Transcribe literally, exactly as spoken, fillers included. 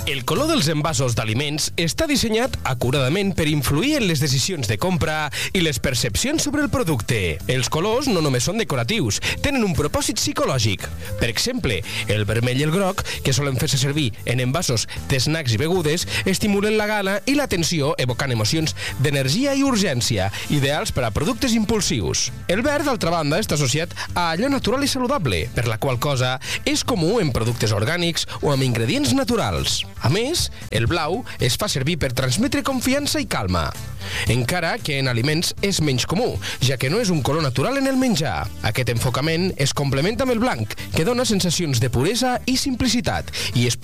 El color dels envasos d'aliments està dissenyat acuradament per influir en les decisions de compra i les percepcions sobre el producte. Els colors no només són decoratius, tenen un propòsit psicològic. Per exemple, el vermell i el groc, que solen fer-se servir en envasos de snacks i begudes, estimulen la gana i l'atenció, evocant emocions d'energia i urgència, ideals per a productes impulsius. El verd, d'altra banda, està associat a allò natural i saludable, per la qual cosa és comú en productes orgànics o amb ingredients naturals. A més, el blau es fa servir per transmetre confiança i calma, encara que en aliments és menys comú, ja que no és un color natural en el menjar. Aquest enfocament es complementa amb el blanc, que dona sensacions de puresa i simplicitat, i es